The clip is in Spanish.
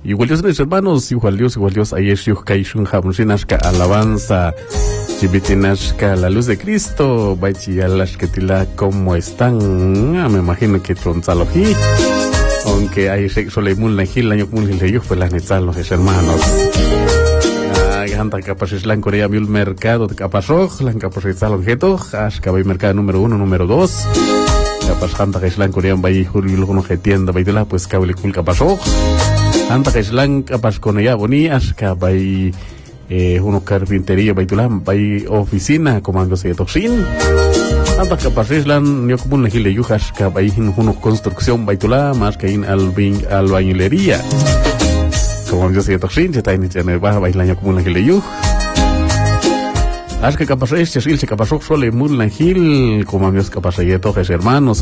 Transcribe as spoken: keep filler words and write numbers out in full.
Igual Dios, mis hermanos, igual Dios, igual Dios, ahí es Yuh Kaishun Hamusinashka alabanza, Chibitinashka la luz de Cristo, Baichialashka tila, ¿cómo están? Ah, me imagino que tronzalojí, aunque hay soleimun la gil, año común el Yuh, pues las netzalos, mis hermanos. Hanta capasislan Corea viul mercado de capasoj, lan capasislan objeto, ashka bay mercado número uno, número dos. Capas hanta islan Corea bay huril uno que tienda bay la pues cablecul capasoj. Hanta islan capas con ella boni, ashka bay eh, uno carpintería bay tulam bay oficina comando se toxin. Hanta capasislan yo como un legile yujas ka bay uno construcción bay tulam más que in albin albañilería. Como yo soy toxin, se está en el baja bailando como una gileyu. Haz que capaz es, se capaz solo muy la gil, como amigos capaz de todos hermanos.